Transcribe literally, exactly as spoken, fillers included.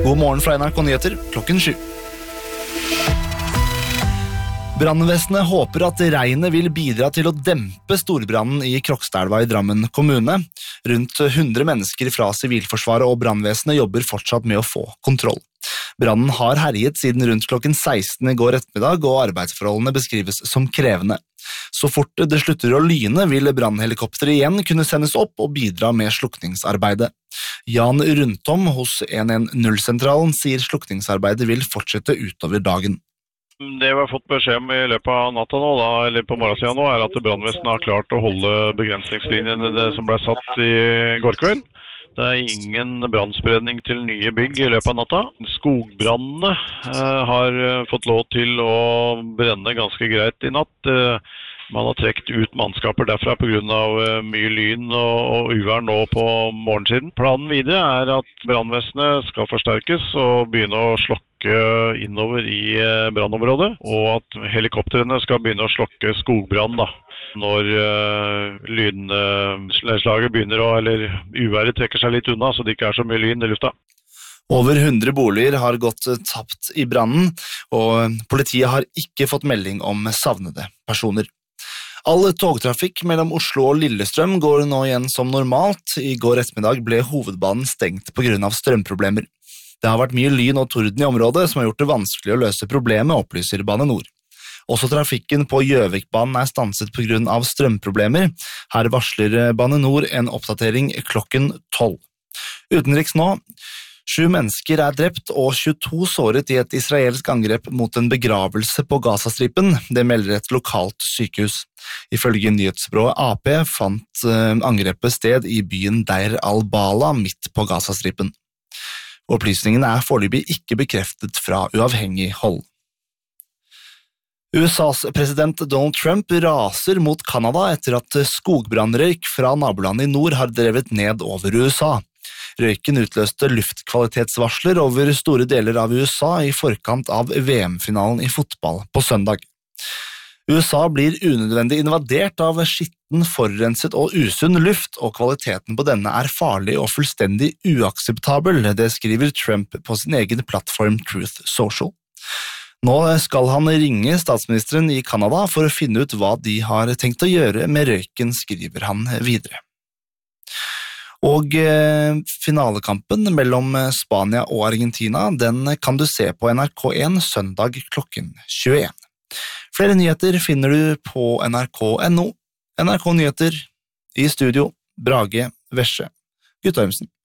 God morgen fra N R K Nyheter, klokken sju. Brannvesenet håper at regnet vil bidra til å dempe storbrannen i Krokstadelva i Drammen kommune. Rundt hundre mennesker fra Sivilforsvaret og brannvesenet jobber fortsatt med å få kontroll. Brannen har herjet siden rundt klokken seksten i går ettermiddag, og arbeidsforholdene beskrives som krevende. Så fort det slutter å lyne vil brannhelikopter igjen kunne sendes opp og bidra med slukningsarbeidet. Jan Rundtom hos en en null-sentralen sier slukningsarbeidet vil fortsette utover dagen. Det vi har fått beskjed om i løpet av natta nå, da, eller på morgensiden nå, er at brannvesenet har klart å holde begrensningslinjene som ble satt i går kveld. Det er ingen brannspredning til nye bygg i løpet av natta. Skogbrannene eh, har fått lov til å brenne ganske greit i natt. Eh, man har trekt ut mannskaper derfra på grunn av eh, mye lyn og, og uvær nå på morgensiden. Planen videre er at brannvesenet skal forsterkes og begynne å slokke innover i eh, brannområdet, og at helikopterene skal begynne å slokke skogbrann da, når uh, lynslaget begynner å, eller uværet trekker seg litt unna, så det ikke er så mye lyn i lufta. Over hundre boliger har gått tapt i brannen, og politiet har ikke fått melding om savnede personer. All togtrafikk mellom Oslo og Lillestrøm går nå igjen som normalt. I går ettermiddag ble hovedbanen stengt på grunn av strømproblemer. Det har vært mye lyn og torden i området som har gjort det vanskelig å løse problemet, opplyser Bane Nor. Også trafikken på Gjøvikbanen er stanset på grunn av strømproblemer. Her varsler Bane Nor en oppdatering klokken tolv. Utenriks nå, sju mennesker er drept og tjueto såret i et israelsk angrep mot en begravelse på Gazastripen. Det melder et lokalt sykehus. Ifølge nyhetsbyrået A P fant angrepet sted i byen Deir al-Bala midt på Gazastripen. Opplysningene er foreløpig ikke bekreftet fra uavhengig hold. U S A's president Donald Trump raser mot Kanada etter at skogbrannrøyk fra nabolandet i nord har drevet ned over U S A. Røyken utløste luftkvalitetsvarsler over store deler av U S A i forkant av V M-finalen i fotball på søndag. U S A blir unødvendig invadert av skitten, forurenset og usunn luft, og kvaliteten på denne er farlig og fullstendig uakseptabel, det skriver Trump på sin egen plattform Truth Social. Nå skal han ringe statsministeren i Kanada for å finne ut hva de har tenkt å gjøre med røyken, skriver han videre. Og eh, finalekampen mellom Spania og Argentina, den kan du se på N R K en søndag klokken tjueen. Flere nyheter finner du på N R K punktum N O. N R K Nyheter, i studio, Brage Vesje, Guttormsen.